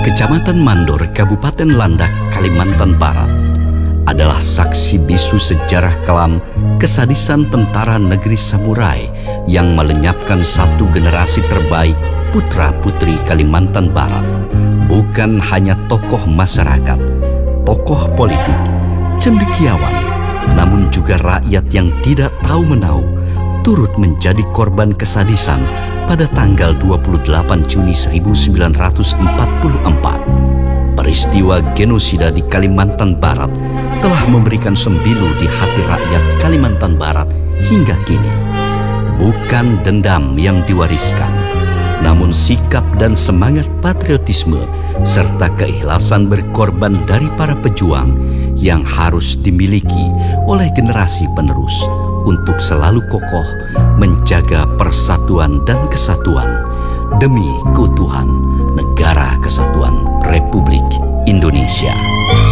Kecamatan Mandor, Kabupaten Landak, Kalimantan Barat adalah saksi bisu sejarah kelam kesadisan tentara negeri samurai yang melenyapkan satu generasi terbaik putra-putri Kalimantan Barat. Bukan hanya tokoh masyarakat, tokoh politik, cendekiawan, namun juga rakyat yang tidak tahu menau turut menjadi korban kesadisan pada tanggal 28 Juni 1944. Peristiwa genosida di Kalimantan Barat telah memberikan sembilu di hati rakyat Kalimantan Barat hingga kini. Bukan dendam yang diwariskan, namun sikap dan semangat patriotisme serta keikhlasan berkorban dari para pejuang yang harus dimiliki oleh generasi penerus untuk selalu kokoh menjaga persatuan dan kesatuan demi keutuhan Negara Kesatuan Republik Indonesia.